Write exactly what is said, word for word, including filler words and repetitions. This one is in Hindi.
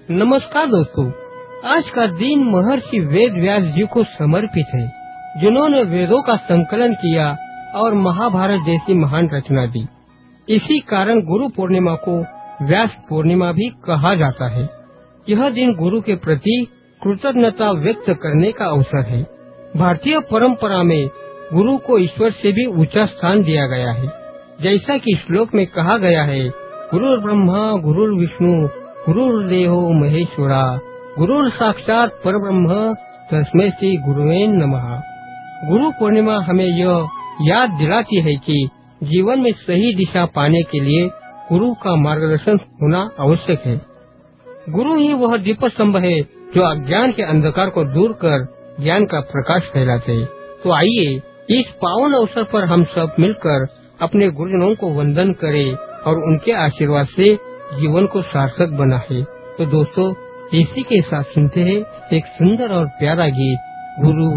नमस्कार दोस्तों, आज का दिन महर्षि वेद व्यास जी को समर्पित है, जिन्होंने वेदों का संकलन किया और महाभारत जैसी महान रचना दी। इसी कारण गुरु पूर्णिमा को व्यास पूर्णिमा भी कहा जाता है। यह दिन गुरु के प्रति कृतज्ञता व्यक्त करने का अवसर है। भारतीय परंपरा में गुरु को ईश्वर से भी ऊंचा स्थान दिया गया है। जैसा कि श्लोक में कहा गया है, गुरुर् ब्रह्मा गुरुर् विष्णु गुरुर्देवो महेश्वरा गुरुर् साक्षात परब्रह्म तस्मै श्री गुरुवे नमः। गुरु पूर्णिमा हमें यह याद दिलाती है कि जीवन में सही दिशा पाने के लिए गुरु का मार्गदर्शन होना आवश्यक है। गुरु ही वह दीप स्तंभ है जो अज्ञान के अंधकार को दूर कर ज्ञान का प्रकाश फैलाते हैं। तो आइए इस पावन अवसर पर हम सब मिलकर अपने गुरुजनों को वंदन करें और उनके आशीर्वाद से जीवन को सार्थक बनाए। तो दोस्तों, इसी के साथ सुनते हैं एक सुंदर और प्यारा गीत, गुरु